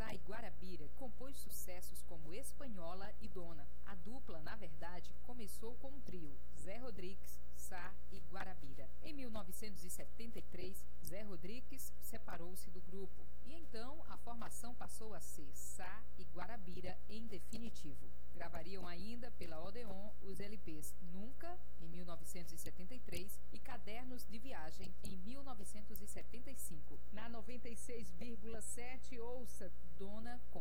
Sá e Guarabira compôs sucessos como Espanhola e Dona. A dupla, na verdade, começou com um trio, Zé Rodrigues, Sá e Guarabira. Em 1973, Zé Rodrigues separou-se do grupo e então a formação passou a ser Sá e Guarabira em definitivo. Gravariam ainda pela Odeon os LPs Nunca, em 1973, e Cadernos de Viagem, em 1975. Na 96,7, ouça Dona com